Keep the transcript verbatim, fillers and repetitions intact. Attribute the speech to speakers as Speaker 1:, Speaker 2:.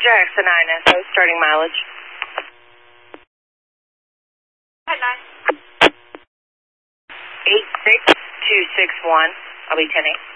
Speaker 1: Jackson nine S O, starting mileage.
Speaker 2: Hi, nine.
Speaker 1: eight six two six one. I'll be ten eight.